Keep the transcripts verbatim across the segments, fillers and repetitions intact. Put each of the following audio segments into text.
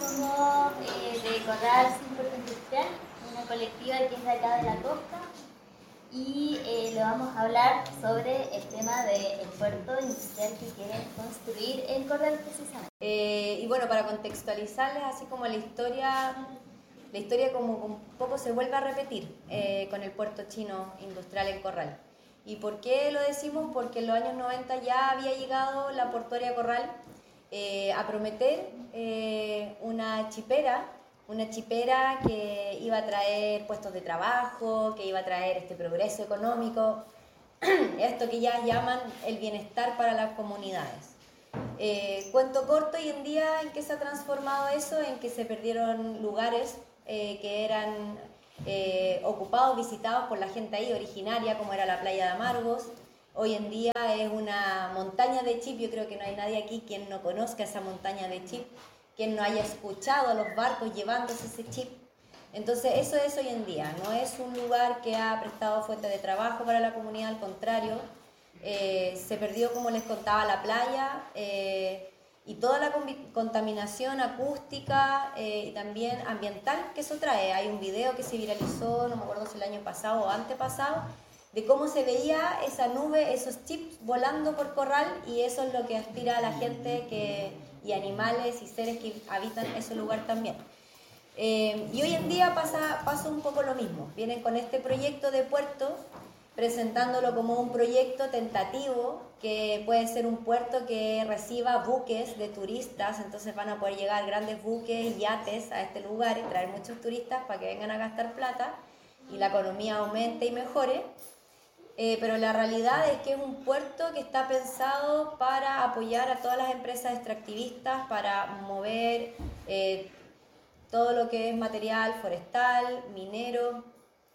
somos eh, de Corral sin Puerto Industrial, una colectiva que es de acá de la costa, y eh, le vamos a hablar sobre el tema del puerto industrial que quieren construir en Corral precisamente. Eh, y bueno, para contextualizarles, así como la historia, la historia como un poco se vuelve a repetir eh, con el puerto chino industrial en Corral. ¿Y por qué lo decimos? Porque en los años noventa ya había llegado la portuaria Corral eh, a prometer eh, una chipera, una chipera que iba a traer puestos de trabajo, que iba a traer este progreso económico, esto que ya llaman el bienestar para las comunidades. Eh, cuento corto, hoy en día en que se ha transformado eso, en que se perdieron lugares eh, que eran eh, ocupados, visitados por la gente ahí originaria, como era la playa de Amargos. Hoy en día es una montaña de chip. Yo creo que no hay nadie aquí quien no conozca esa montaña de chip, quien no haya escuchado a los barcos llevándose ese chip. Entonces eso es hoy en día, no es un lugar que ha prestado fuente de trabajo para la comunidad, al contrario. Eh, se perdió, como les contaba, la playa eh, y toda la contaminación acústica eh, y también ambiental que eso trae. Hay un video que se viralizó, no me acuerdo si el año pasado o antepasado, de cómo se veía esa nube, esos chips volando por Corral, y eso es lo que aspira a la gente que, y animales y seres que habitan ese lugar también. Eh, y hoy en día pasa, pasa un poco lo mismo. Vienen con este proyecto de puerto, presentándolo como un proyecto tentativo, que puede ser un puerto que reciba buques de turistas, entonces van a poder llegar grandes buques y yates a este lugar y traer muchos turistas para que vengan a gastar plata y la economía aumente y mejore. Eh, pero la realidad es que es un puerto que está pensado para apoyar a todas las empresas extractivistas, para mover eh, todo lo que es material forestal, minero,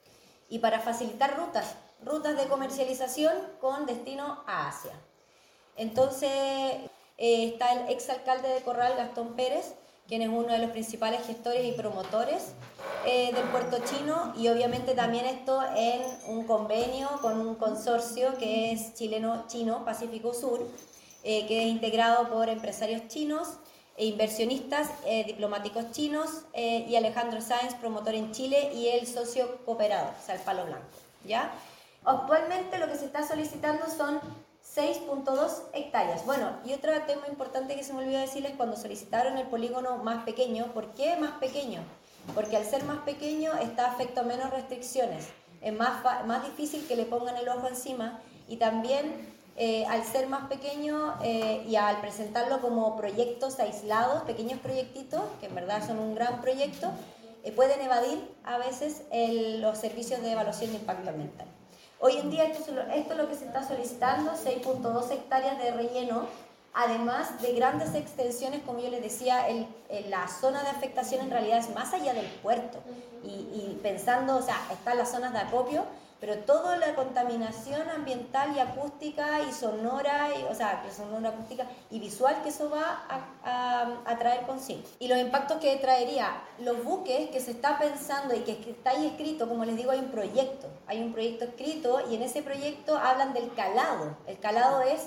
y para facilitar rutas, rutas de comercialización con destino a Asia. Entonces eh, está el exalcalde de Corral, Gastón Pérez, quien es uno de los principales gestores y promotores eh, del puerto chino, y obviamente también esto en un convenio con un consorcio que es chileno-chino Pacífico Sur, eh, que es integrado por empresarios chinos e inversionistas eh, diplomáticos chinos eh, y Alejandro Sáenz, promotor en Chile, y el socio cooperador, o sea, el Palo Blanco, ¿ya? Actualmente lo que se está solicitando son seis punto dos hectáreas. Bueno, y otro tema importante que se me olvidó decirles, cuando solicitaron el polígono más pequeño, ¿por qué más pequeño? Porque al ser más pequeño está afecto a menos restricciones, es más, más difícil que le pongan el ojo encima, y también eh, al ser más pequeño eh, y al presentarlo como proyectos aislados, pequeños proyectitos, que en verdad son un gran proyecto, eh, pueden evadir a veces el, los servicios de evaluación de impacto ambiental. Hoy en día esto es lo, esto es lo que se está solicitando, seis punto dos hectáreas de relleno, además de grandes extensiones, como yo les decía, el, el, la zona de afectación en realidad es más allá del puerto, y, y pensando, o sea, están las zonas de acopio, pero toda la contaminación ambiental y acústica y sonora, y, o sea, sonora, acústica y visual que eso va a, a, a traer consigo. Y los impactos que traería los buques que se está pensando y que, que está ahí escrito, como les digo, hay un proyecto, hay un proyecto escrito, y en ese proyecto hablan del calado. El calado es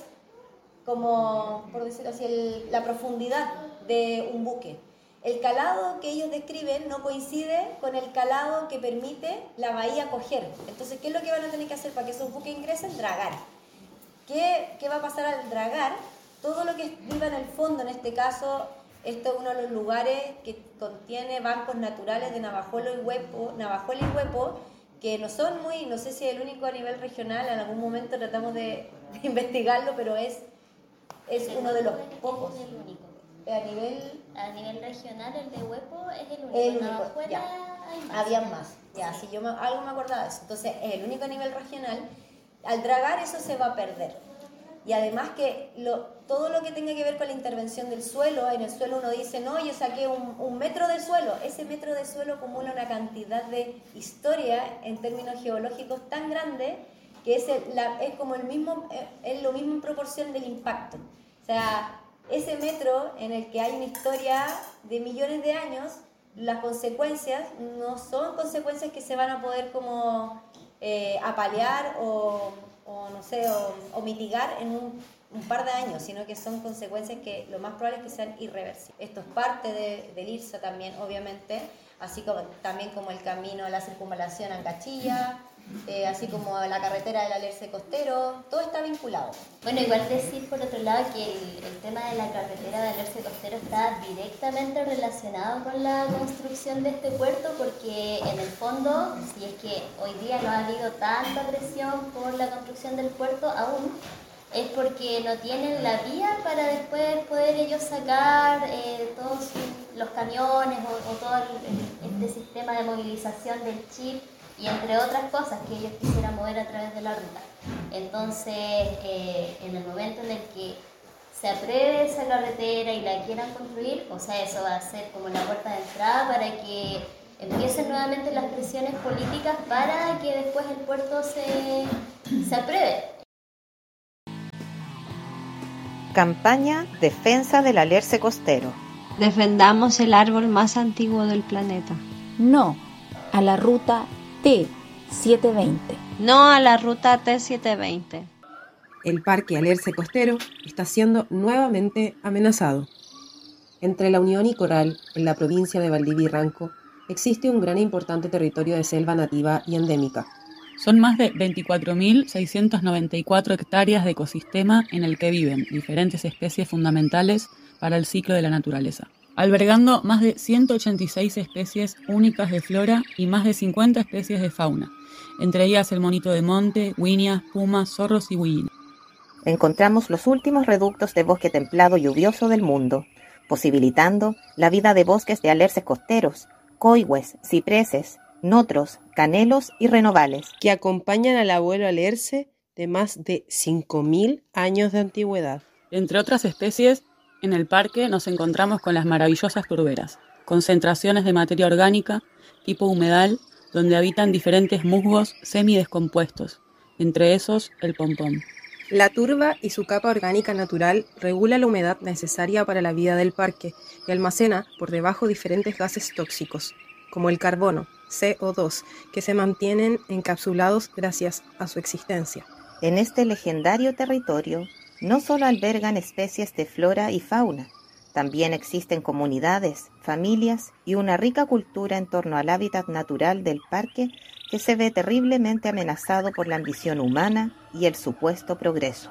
como, por decirlo así, el, la profundidad de un buque. El calado que ellos describen no coincide con el calado que permite la bahía coger. Entonces, ¿qué es lo que van a tener que hacer para que esos buques ingresen? Dragar. ¿Qué, qué va a pasar al dragar? Todo lo que viva en el fondo, en este caso, este es uno de los lugares que contiene bancos naturales de Navajuelo y Huepo, Navajuelo y Huepo, que no son muy, no sé si es el único a nivel regional, en algún momento tratamos de, de investigarlo, pero es, es uno de los pocos. Es el único. A nivel, a nivel regional, el de Huepo es el único. El único, ya. Hay más. Habían más, ya, sí. Si yo me, algo me acordaba de eso. Entonces, es el único a nivel regional. Al dragar eso se va a perder. Y además que lo, todo lo que tenga que ver con la intervención del suelo, en el suelo uno dice, no, yo saqué un, un metro de suelo. Ese metro de suelo acumula una cantidad de historia en términos geológicos tan grande que es, el, la, es como el mismo, es lo mismo en proporción del impacto. O sea, ese metro en el que hay una historia de millones de años, las consecuencias no son consecuencias que se van a poder como eh, apalear o, o no sé, o, o mitigar en un un par de años, sino que son consecuencias que lo más probable es que sean irreversibles. Esto es parte de, del IRSA también, obviamente, así como también como el camino, la circunvalación a Angachilla, eh, así como la carretera del Alerce Costero, todo está vinculado. Bueno, igual decir por otro lado que el, el tema de la carretera del Alerce Costero está directamente relacionado con la construcción de este puerto, porque en el fondo, si es que hoy día no ha habido tanta presión por la construcción del puerto aún, es porque no tienen la vía para después poder ellos sacar eh, todos los camiones o, o todo el, este sistema de movilización del chip y entre otras cosas que ellos quisieran mover a través de la ruta. Entonces, eh, en el momento en el que se apruebe esa carretera y la quieran construir, o sea, eso va a ser como la puerta de entrada para que empiecen nuevamente las presiones políticas para que después el puerto se, se apruebe. Campaña Defensa del Alerce Costero. Defendamos el árbol más antiguo del planeta. No a la ruta T setecientos veinte. No a la ruta T setecientos veinte. El Parque Alerce Costero está siendo nuevamente amenazado. Entre La Unión y Corral, en la provincia de Valdivia y Ranco, existe un gran e importante territorio de selva nativa y endémica. Son más de veinticuatro mil seiscientas noventa y cuatro hectáreas de ecosistema en el que viven diferentes especies fundamentales para el ciclo de la naturaleza, albergando más de ciento ochenta y seis especies únicas de flora y más de cincuenta especies de fauna, entre ellas el monito de monte, guineas, pumas, zorros y huillines. Encontramos los últimos reductos de bosque templado lluvioso del mundo, posibilitando la vida de bosques de alerces costeros, coigües, cipreses, notros, canelos y renovales, que acompañan al abuelo alerce de más de cinco mil años de antigüedad. Entre otras especies, en el parque nos encontramos con las maravillosas turberas, concentraciones de materia orgánica tipo humedal, donde habitan diferentes musgos semidescompuestos, entre esos el pompón. La turba y su capa orgánica natural regula la humedad necesaria para la vida del parque y almacena por debajo diferentes gases tóxicos, como el carbono, C O dos, que se mantienen encapsulados gracias a su existencia. En este legendario territorio no solo albergan especies de flora y fauna, también existen comunidades, familias y una rica cultura en torno al hábitat natural del parque que se ve terriblemente amenazado por la ambición humana y el supuesto progreso.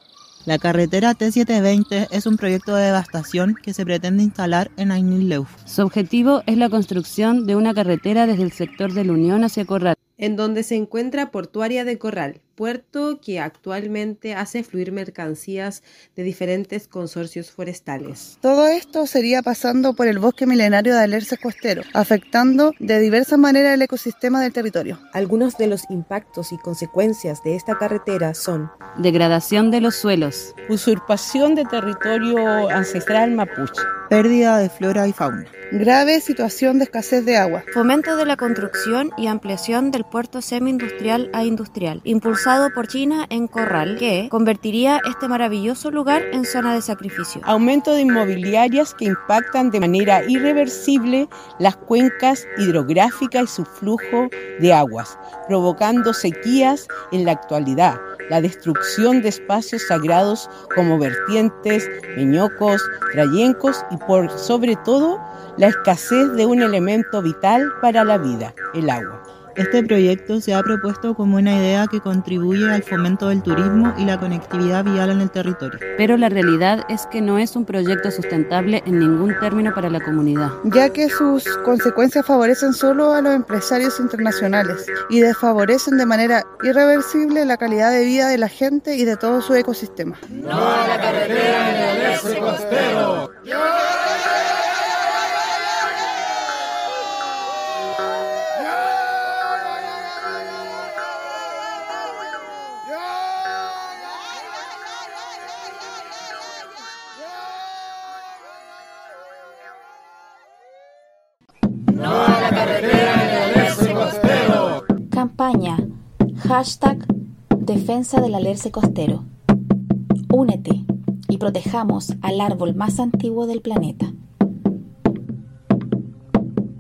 La carretera T setecientos veinte es un proyecto de devastación que se pretende instalar en Ainilleuf. Su objetivo es la construcción de una carretera desde el sector de la Unión hacia Corral, en donde se encuentra Portuaria de Corral, puerto que actualmente hace fluir mercancías de diferentes consorcios forestales. Todo esto sería pasando por el bosque milenario de alerces costeros, afectando de diversas maneras el ecosistema del territorio. Algunos de los impactos y consecuencias de esta carretera son: degradación de los suelos, usurpación de territorio ancestral mapuche, pérdida de flora y fauna, grave situación de escasez de agua, fomento de la construcción y ampliación del puerto semi-industrial a industrial, impulsado por China en Corral, que convertiría este maravilloso lugar en zona de sacrificio. Aumento de inmobiliarias que impactan de manera irreversible las cuencas hidrográficas y su flujo de aguas, provocando sequías en la actualidad, la destrucción de espacios sagrados como vertientes, peñocos, trayencos y por sobre todo la escasez de un elemento vital para la vida, el agua. Este proyecto se ha propuesto como una idea que contribuye al fomento del turismo y la conectividad vial en el territorio. Pero la realidad es que no es un proyecto sustentable en ningún término para la comunidad, ya que sus consecuencias favorecen solo a los empresarios internacionales y desfavorecen de manera irreversible la calidad de vida de la gente y de todo su ecosistema. ¡No a la carretera en el Alerce Costero! ¡No a la carretera en el Alerce Costero! Campaña Hashtag Defensa del Alerce Costero. Únete y protejamos al árbol más antiguo del planeta.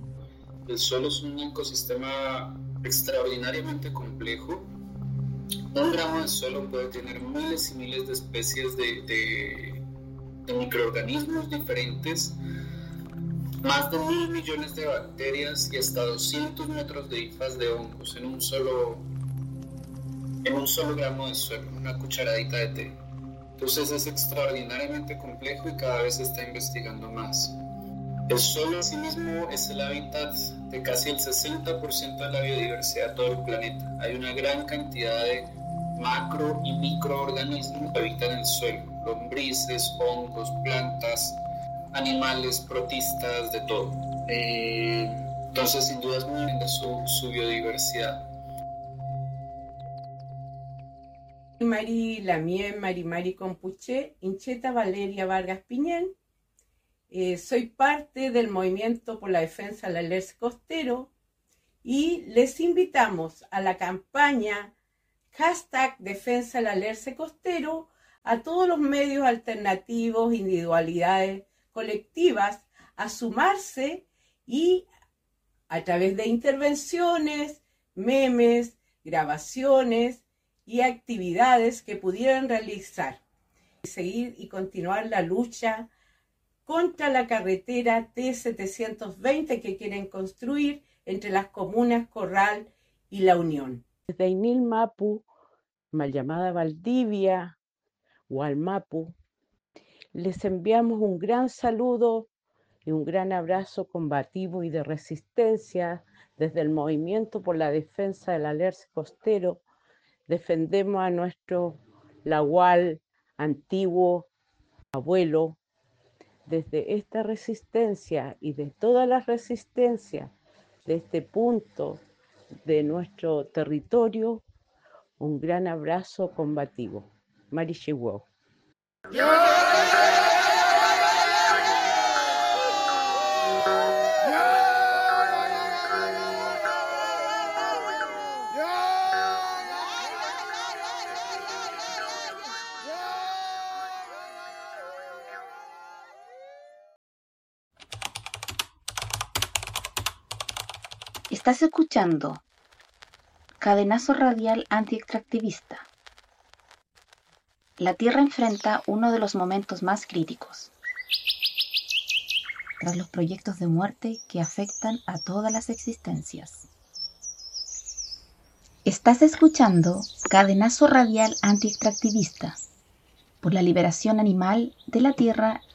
El suelo es un ecosistema extraordinariamente complejo Un gramo de suelo puede tener miles y miles de especies de, de, de microorganismos diferentes, más de mil millones de bacterias y hasta doscientos metros de hifas de hongos en un solo, en un solo gramo de suelo, una cucharadita de té. Entonces es extraordinariamente complejo y cada vez se está investigando más. El suelo en sí mismo es el hábitat de casi el sesenta por ciento de la biodiversidad de todo el planeta. Hay una gran cantidad de macro y microorganismos que habitan el suelo, lombrices, hongos, plantas, animales, protistas, de todo. Eh, entonces sin duda es muy linda su, su biodiversidad. Mari Lamien, Mari Mari Compuché, Incheta Valeria Vargas Piñén. Eh, soy parte del movimiento por la defensa del alerce costero y les invitamos a la campaña hashtag Defensa del Alerce Costero a todos los medios alternativos, individualidades colectivas a sumarse y a través de intervenciones, memes, grabaciones y actividades que pudieran realizar, seguir y continuar la lucha contra la carretera T setecientos veinte que quieren construir entre las comunas Corral y La Unión. Desde Inil Mapu, mal llamada Valdivia, Hualmapu, les enviamos un gran saludo y un gran abrazo combativo y de resistencia desde el movimiento por la defensa del alerce costero. Defendemos a nuestro Lagual antiguo abuelo. Desde esta resistencia y de todas las resistencias de este punto de nuestro territorio, un gran abrazo combativo. Marichihuo. Estás escuchando Cadenazo Radial Antiextractivista. La Tierra enfrenta uno de los momentos más críticos, tras los proyectos de muerte que afectan a todas las existencias. Estás escuchando Cadenazo Radial Antiextractivista, por la liberación animal de la Tierra